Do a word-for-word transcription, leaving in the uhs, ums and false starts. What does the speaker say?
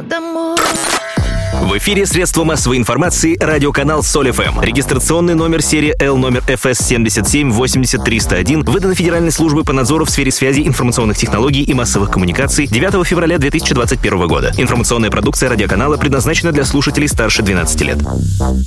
домой. В эфире средства массовой информации радиоканал Соль эф эм. Регистрационный номер серии Л номер эф эс семь семь восемь ноль три ноль один выдан Федеральной службой по надзору в сфере связи, информационных технологий и массовых коммуникаций девятого февраля две тысячи двадцать первого года. Информационная продукция радиоканала предназначена для слушателей старше двенадцати лет.